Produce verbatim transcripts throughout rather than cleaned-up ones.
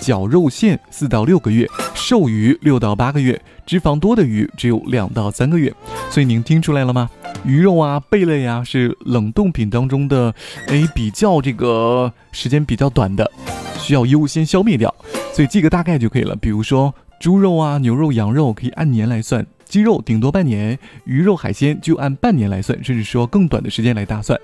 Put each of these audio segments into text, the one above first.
绞肉馅四到六个月，瘦鱼六到八个月，脂肪多的鱼只有两到三个月。所以您听出来了吗？鱼肉啊、贝类啊是冷冻品当中的，哎，比较这个时间比较短的，需要优先消灭掉。所以记个大概就可以了。比如说猪肉啊、牛肉、羊肉可以按年来算，鸡肉顶多半年，鱼肉、海鲜就按半年来算，甚至说更短的时间来大算。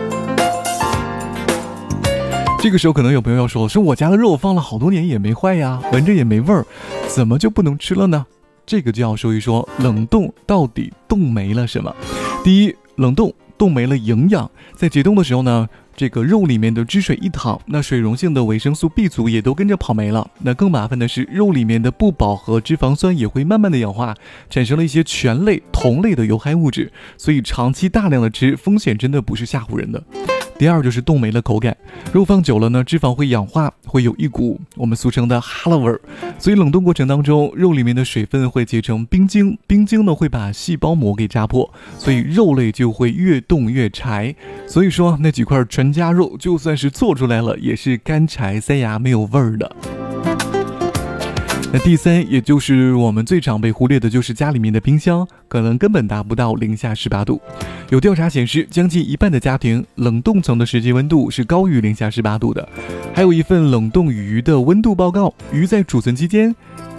这个时候可能有朋友要说，说我家的肉放了好多年也没坏呀，闻着也没味儿，怎么就不能吃了呢？这个就要说一说冷冻到底冻没了什么。第一，冷冻冻没了营养，在解冻的时候呢，这个肉里面的汁水一淌，那水溶性的维生素 B 族也都跟着跑没了。那更麻烦的是，肉里面的不饱和脂肪酸也会慢慢的氧化，产生了一些醛类、酮类的有害物质，所以长期大量的吃，风险真的不是吓唬人的。第二就是冻没了口感，肉放久了呢，脂肪会氧化，会有一股我们俗称的哈喇味儿，所以冷冻过程当中，肉里面的水分会结成冰晶，冰晶呢会把细胞膜给扎破，所以肉类就会越冻越柴。所以说那几块全家肉就算是做出来了，也是干柴塞牙没有味儿的。那第三，也就是我们最常被忽略的，就是家里面的冰箱可能根本达不到零下十八度。有调查显示，将近一半的家庭冷冻层的实际温度是高于零下十八度的。还有一份冷冻鱼的温度报告，鱼在储存期间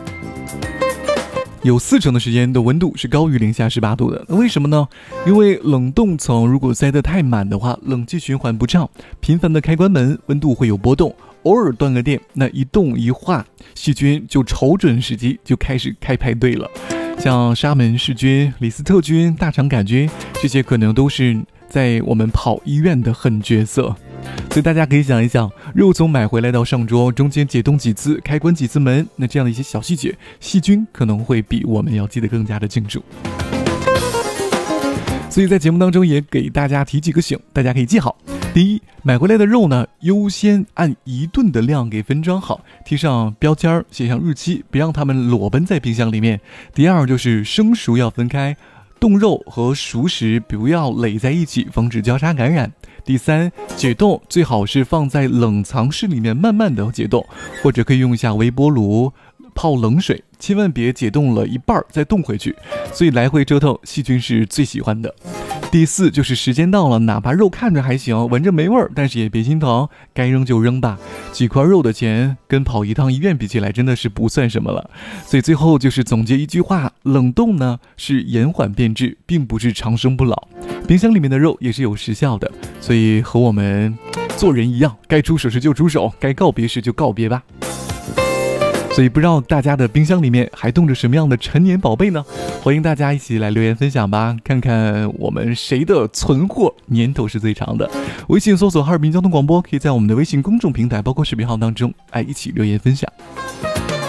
有四成的时间的温度是高于零下十八度的。那为什么呢？因为冷冻层如果塞得太满的话，冷气循环不畅，频繁的开关门，温度会有波动，偶尔断个电，那一冻一化，细菌就瞅准时机就开始开派对了。像沙门氏菌、李斯特菌、大肠杆菌，这些可能都是在我们跑医院的狠角色。所以大家可以想一想，肉从买回来到上桌，中间解冻几次，开关几次门，那这样的一些小细节，细菌可能会比我们要记得更加的清楚。所以在节目当中也给大家提几个醒，大家可以记好。第一，买回来的肉呢，优先按一顿的量给分装好，贴上标签，写上日期，别让它们裸奔在冰箱里面。第二，就是生熟要分开，冻肉和熟食不要垒在一起，防止交叉感染。第三，解冻最好是放在冷藏室里面慢慢的解冻，或者可以用一下微波炉泡冷水，千万别解冻了一半再冻回去，所以来回折腾，细菌是最喜欢的。第四，就是时间到了，哪怕肉看着还行，闻着没味儿，但是也别心疼，该扔就扔吧。几块肉的钱跟跑一趟医院比起来真的是不算什么了。所以最后就是总结一句话，冷冻呢是延缓变质，并不是长生不老。冰箱里面的肉也是有时效的，所以和我们做人一样，该出手时就出手，该告别时就告别吧。所以不知道大家的冰箱里面还冻着什么样的陈年宝贝呢？欢迎大家一起来留言分享吧，看看我们谁的存货年头是最长的。微信搜索哈尔滨交通广播，可以在我们的微信公众平台包括视频号当中哎一起留言分享。